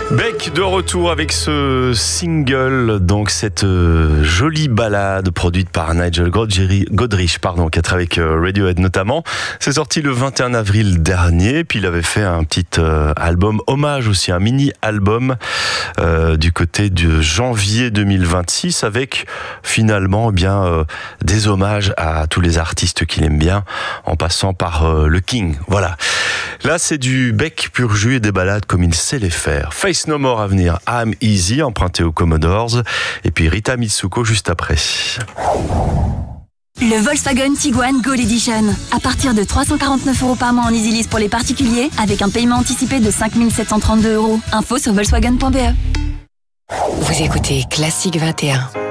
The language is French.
Beck de retour avec ce single, donc cette jolie ballade produite par Nigel Godrich, qui a travaillé avec Radiohead notamment. C'est sorti le 21 avril dernier, puis il avait fait un petit album hommage aussi, un mini-album du côté de janvier 2026 avec finalement des hommages à tous les artistes qu'il aime bien en passant par le King. Voilà. Là, c'est du Beck pur jus et des ballades comme il sait les faire. Face No More à venir, I'm Easy, emprunté aux Commodores, et puis Rita Mitsuko juste après. Le Volkswagen Tiguan Gold Edition. À partir de 349 € par mois en EasyLease pour les particuliers, avec un paiement anticipé de 5 732 €. Info sur volkswagen.be. Vous écoutez Classique 21.